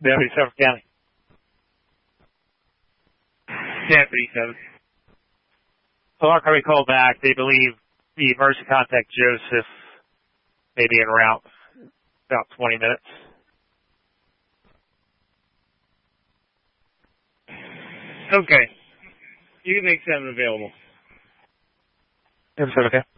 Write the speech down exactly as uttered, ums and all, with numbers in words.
Deputy Suffolk County. Deputy seven. Clark Harvey called back. They believe the emergency contact Joseph may be en route. About twenty minutes. Okay. You can make seven available. Seven, okay.